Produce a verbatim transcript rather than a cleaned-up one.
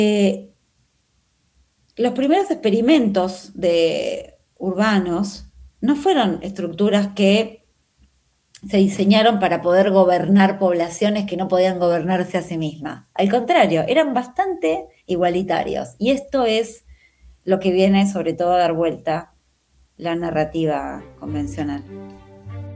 Los primeros experimentos de urbanos no fueron estructuras que se diseñaron para poder gobernar poblaciones que no podían gobernarse a sí mismas. Al contrario, eran bastante igualitarios. Y esto es lo que viene sobre todo a dar vuelta la narrativa convencional.